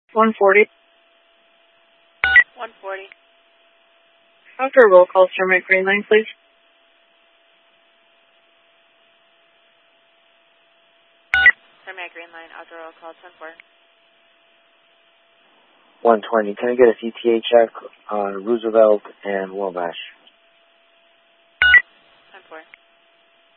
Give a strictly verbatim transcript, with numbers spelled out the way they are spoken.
one forty. one forty. After a roll call, Starmite Green Line, please. Starmite Green Line, outdoor roll call, ten four. one twenty. Can I get a C T A check on Roosevelt and Wabash?